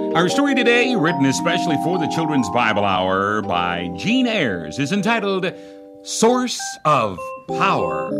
Our story today, written especially for the Children's Bible Hour by Gene Ayers, is entitled Source of Power.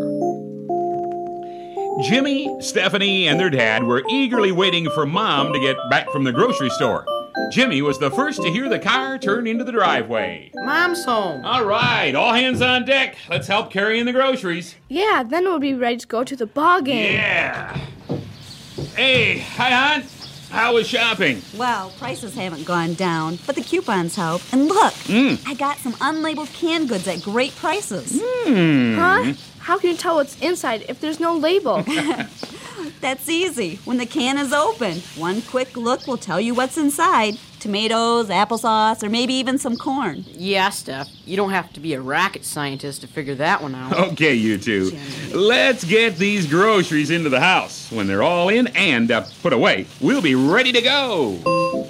Jimmy, Stephanie, and their dad were eagerly waiting for Mom to get back from the grocery store. Jimmy was the first to hear the car turn into the driveway. Mom's home. All right, all hands on deck. Let's help carry in the groceries. Yeah, then we'll be ready to go to the ball game. Yeah. Hey, hi, Aunt. How was shopping? Well, prices haven't gone down, but the coupons help. And look, I got some unlabeled canned goods at great prices. Huh? How can you tell what's inside if there's no label? That's easy. When the can is open, one quick look will tell you what's inside. Tomatoes, applesauce, or maybe even some corn. Yeah, Steph. You don't have to be a rocket scientist to figure that one out. Okay, you two. Let's get these groceries into the house. When they're all in and put away, we'll be ready to go.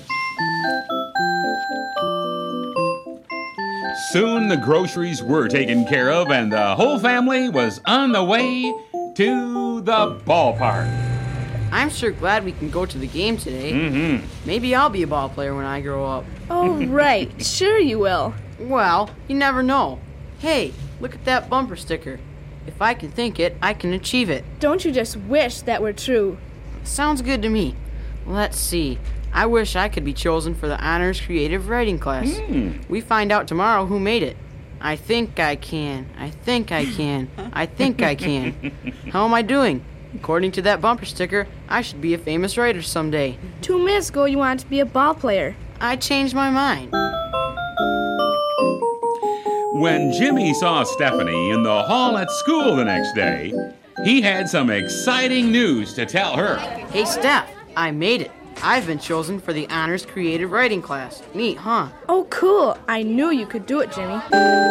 Soon the groceries were taken care of, and the whole family was on the way to the ballpark. I'm sure glad we can go to the game today. Maybe I'll be a ball player when I grow up. Oh, right. Sure you will. Well, you never know. Hey, look at that bumper sticker. If I can think it, I can achieve it. Don't you just wish that were true? Sounds good to me. Let's see. I wish I could be chosen for the Honors Creative Writing class. We find out tomorrow who made it. I think I can. I think I can. I think I can. How am I doing? According to that bumper sticker, I should be a famous writer someday. 2 minutes ago you wanted to be a ball player. I changed my mind. When Jimmy saw Stephanie in the hall at school the next day, he had some exciting news to tell her. Hey, Steph, I made it. I've been chosen for the Honors Creative Writing class. Neat, huh? Oh, cool. I knew you could do it, Jimmy.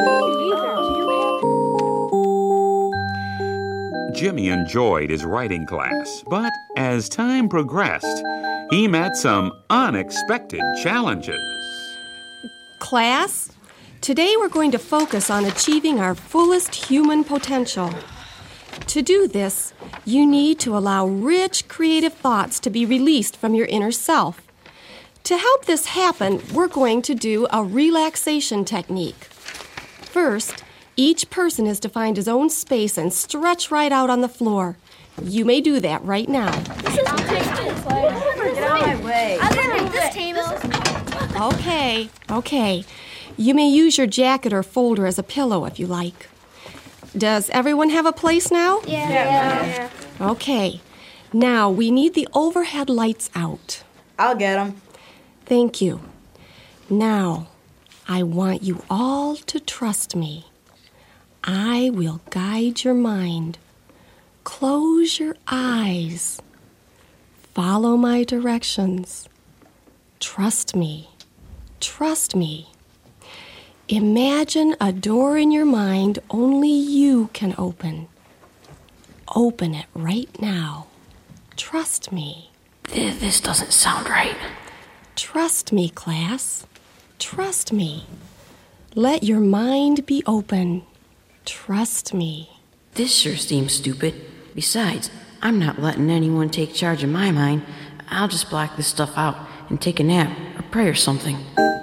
Jimmy enjoyed his writing class, but as time progressed, he met some unexpected challenges. Class, today we're going to focus on achieving our fullest human potential. To do this, you need to allow rich, creative thoughts to be released from your inner self. To help this happen, we're going to do a relaxation technique. First, each person is to find his own space and stretch right out on the floor. You may do that right now. Get out of my way. I'm going to make this table. Okay. You may use your jacket or folder as a pillow if you like. Does everyone have a place now? Yeah. Okay. Now, we need the overhead lights out. I'll get them. Thank you. Now, I want you all to trust me. I will guide your mind. Close your eyes. Follow my directions. Trust me. Trust me. Imagine a door in your mind only you can open. Open it right now. Trust me. This doesn't sound right. Trust me, class. Trust me. Let your mind be open. Trust me. This sure seems stupid. Besides, I'm not letting anyone take charge of my mind. I'll just block this stuff out and take a nap or pray or something.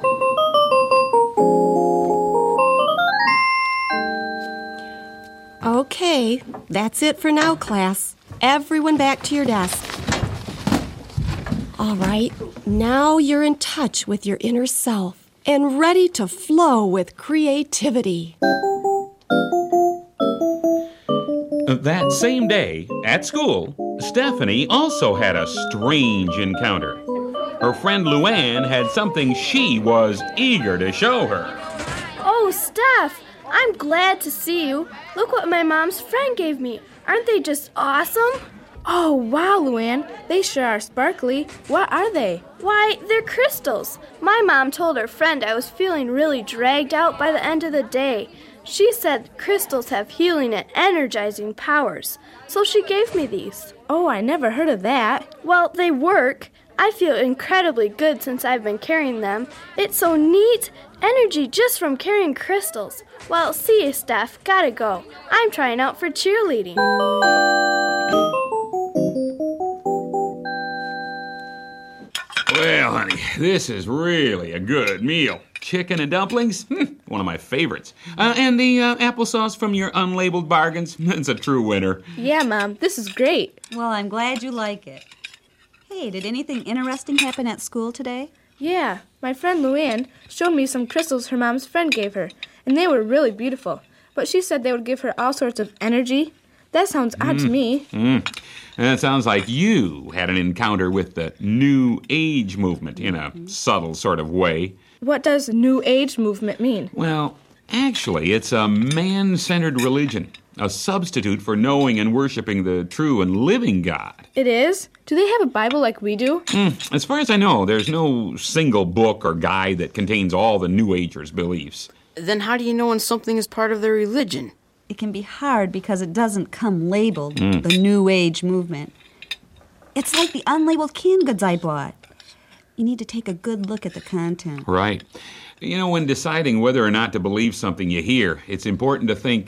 Okay, that's it for now, class. Everyone back to your desk. All right, now you're in touch with your inner self and ready to flow with creativity. That same day, at school, Stephanie also had a strange encounter. Her friend Luann had something she was eager to show her. Oh, Steph, I'm glad to see you. Look what my mom's friend gave me. Aren't they just awesome? Oh, wow, Luann. They sure are sparkly. What are they? Why, they're crystals. My mom told her friend I was feeling really dragged out by the end of the day. She said crystals have healing and energizing powers, so she gave me these. Oh, I never heard of that. Well, they work. I feel incredibly good since I've been carrying them. It's so neat. Energy just from carrying crystals. Well, see you, Steph. Gotta go. I'm trying out for cheerleading. Well, honey, this is really a good meal. Chicken and dumplings, one of my favorites. And the applesauce from your unlabeled bargains, it's a true winner. Yeah, Mom, this is great. Well, I'm glad you like it. Hey, did anything interesting happen at school today? Yeah, my friend Luann showed me some crystals her mom's friend gave her, and they were really beautiful. But she said they would give her all sorts of energy. That sounds odd to me. And it sounds like you had an encounter with the New Age movement in a subtle sort of way. What does New Age movement mean? Well, actually, it's a man-centered religion, a substitute for knowing and worshiping the true and living God. It is? Do they have a Bible like we do? As far as I know, there's no single book or guide that contains all the New Agers' beliefs. Then how do you know when something is part of their religion? It can be hard because it doesn't come labeled, the New Age movement. It's like the unlabeled canned goods I bought. You need to take a good look at the content. Right. You know, when deciding whether or not to believe something you hear, it's important to think,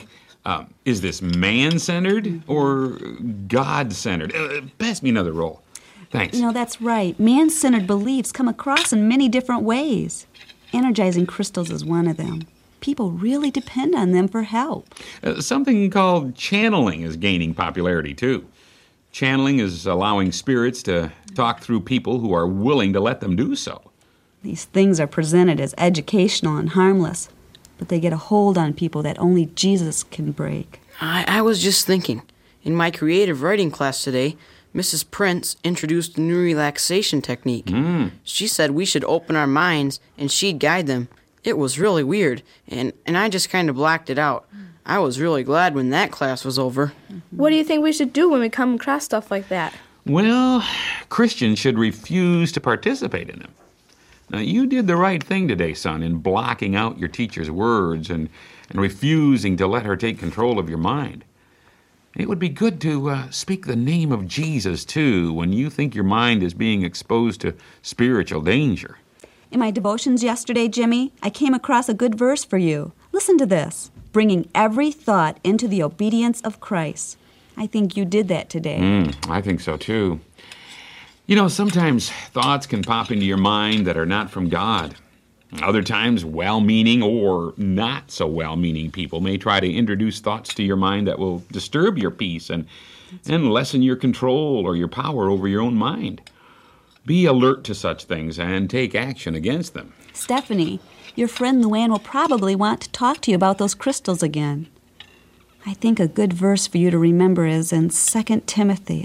is this man-centered or God-centered? Pass me another roll. Thanks. You know, that's right. Man-centered beliefs come across in many different ways. Energizing crystals is one of them. People really depend on them for help. Something called channeling is gaining popularity, too. Channeling is allowing spirits to talk through people who are willing to let them do so. These things are presented as educational and harmless, but they get a hold on people that only Jesus can break. I was just thinking. In my creative writing class today, Mrs. Prince introduced a new relaxation technique. She said we should open our minds and she'd guide them. It was really weird, and I just kind of blacked it out. I was really glad when that class was over. What do you think we should do when we come across stuff like that? Well, Christians should refuse to participate in them. Now, you did the right thing today, son, in blocking out your teacher's words and refusing to let her take control of your mind. It would be good to speak the name of Jesus, too, when you think your mind is being exposed to spiritual danger. In my devotions yesterday, Jimmy, I came across a good verse for you. Listen to this. Bringing every thought into the obedience of Christ. I think you did that today. I think so, too. You know, sometimes thoughts can pop into your mind that are not from God. Other times, well-meaning or not so well-meaning people may try to introduce thoughts to your mind that will disturb your peace and lessen your control or your power over your own mind. Be alert to such things and take action against them. Stephanie, your friend Luann will probably want to talk to you about those crystals again. I think a good verse for you to remember is in 2 Timothy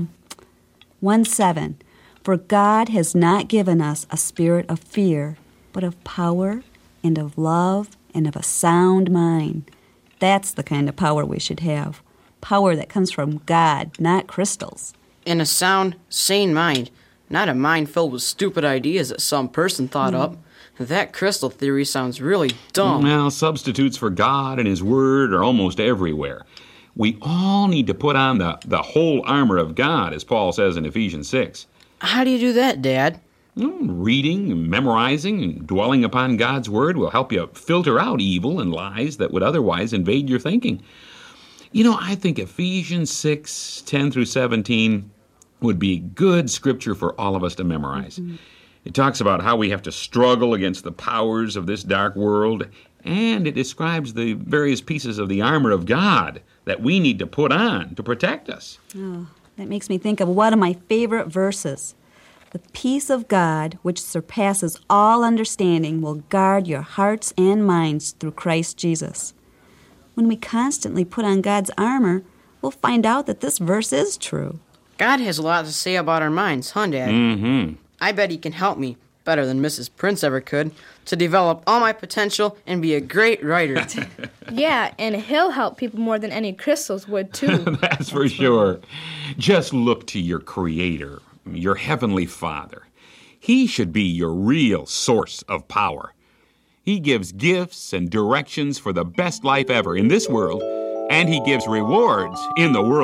1:7. For God has not given us a spirit of fear, but of power and of love and of a sound mind. That's the kind of power we should have. Power that comes from God, not crystals. In a sound, sane mind, not a mind filled with stupid ideas that some person thought up. That crystal theory sounds really dumb. Well, substitutes for God and His Word are almost everywhere. We all need to put on the whole armor of God, as Paul says in Ephesians 6. How do you do that, Dad? Reading, memorizing, and dwelling upon God's Word will help you filter out evil and lies that would otherwise invade your thinking. You know, I think Ephesians 6:10 through 17 would be good scripture for all of us to memorize. It talks about how we have to struggle against the powers of this dark world, and it describes the various pieces of the armor of God that we need to put on to protect us. Oh, that makes me think of one of my favorite verses. The peace of God, which surpasses all understanding, will guard your hearts and minds through Christ Jesus. When we constantly put on God's armor, we'll find out that this verse is true. God has a lot to say about our minds, huh, Dad? I bet He can help me, better than Mrs. Prince ever could, to develop all my potential and be a great writer. Yeah, and he'll help people more than any crystals would, too. That's for sure. Just look to your Creator, your Heavenly Father. He should be your real source of power. He gives gifts and directions for the best life ever in this world, and He gives rewards in the world